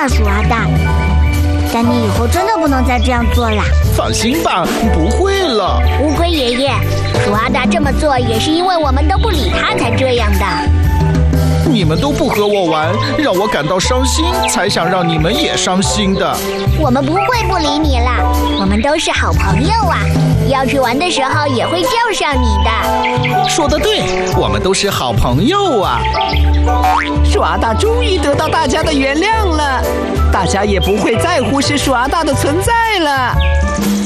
了，鼠阿大。但你以后真的不能再这样做了。 放心吧，不会了。 乌龟爷爷，鼠阿大这么做也是因为我们都不理他才这样的。 你们都不和我玩，让我感到伤心，才想让你们也伤心的。 我们不会不理你啦，我们都是好朋友啊，要去玩的时候也会叫上你的。 说得对，我们都是好朋友啊。 鼠阿大终于得到大家的原谅了，大家也不会再忽视鼠阿大的存在了。